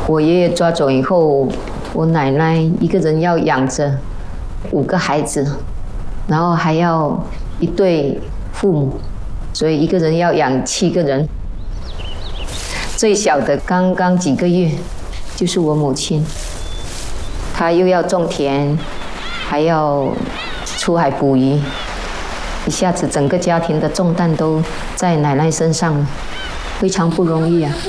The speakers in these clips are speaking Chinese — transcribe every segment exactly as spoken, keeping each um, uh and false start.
我爷爷抓走以后，我奶奶一个人要养着五个孩子，然后还要一对父母，所以一个人要养七个人。最小的刚刚几个月，就是我母亲，她又要种田，还要出海捕鱼，一下子整个家庭的重担都在奶奶身上了，非常不容易啊。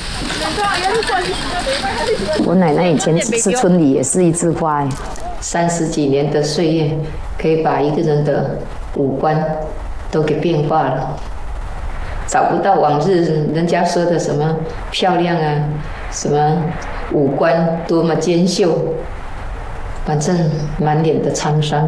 我奶奶以前只是村里也是一枝花，三十几年的岁月，可以把一个人的五官都给变化了。找不到往日人家说的什么漂亮啊，什么五官多么娟秀，反正满脸的沧桑。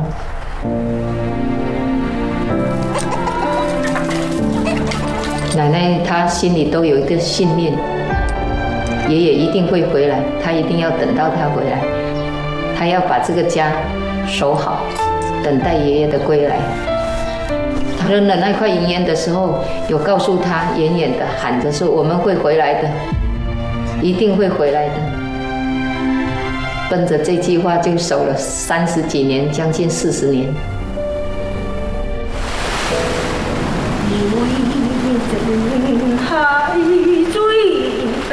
奶奶她心里都有一个信念，爷爷一定会回来，她一定要等到他回来，她要把这个家守好，等待爷爷的归来。他扔了那块银元的时候，有告诉他，远远的喊着说：“我们会回来的，一定会回来的。”奔着这句话就守了三十几年，将近四十年。 海